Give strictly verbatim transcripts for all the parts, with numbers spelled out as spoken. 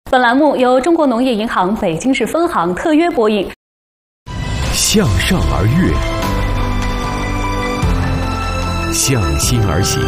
本栏目由中国农业银行北京市分行特约播映。 向上而跃，向心而行，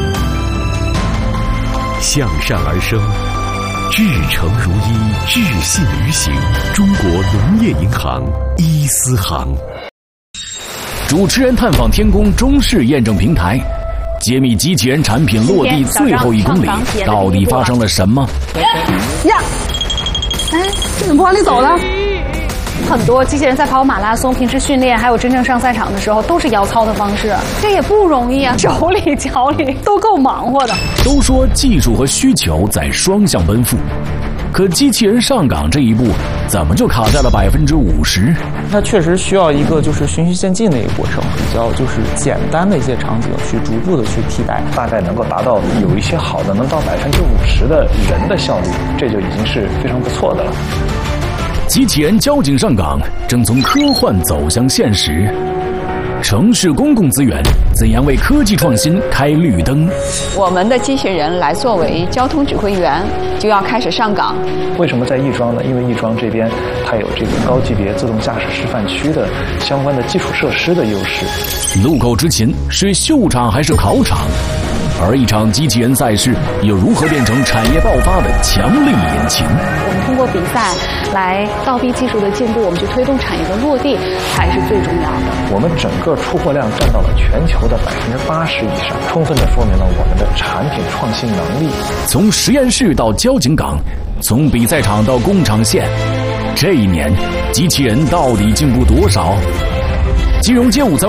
向善而生，至诚如一，至信于行。中国农业银行一丝行。主持人探访天宫中式验证平台，揭秘机器人产品落地最后一公里到底发生了什么？ 呀，哎，你怎么不往里走了？很多机器人在跑马拉松、平时训练，还有真正上赛场的时候，都是摇操的方式，这也不容易啊，手里脚里都够忙活的。 都说技术和需求在双向奔赴，可机器人上岗这一步，怎么就卡在了百分之五十？ 它确实需要一个就是循序渐进的一个过程，比较就是简单的一些场景去逐步的去替代， 大概能够达到有一些好的能到百分之五十的人的效率，这就已经是非常不错的了。 机器人交警上岗正从科幻走向现实，城市公共资源怎样为科技创新开绿灯？ 我们的机器人来作为交通指挥员，就要开始上岗。 为什么在亦庄呢？因为亦庄这边它有这个高级别自动驾驶示范区的相关的基础设施的优势。 路口执勤是秀场还是考场？而一场机器人赛事又如何变成产业爆发的强力引擎？ 我们通过比赛来倒逼技术的进步，我们去推动产业的落地才是最重要的。 我们整个出货量占到了全球的百分之八十以上，充分的说明了我们的产品创新能力。 从实验室到交警岗，从比赛场到工厂线，这一年机器人到底进步多少？金融街午餐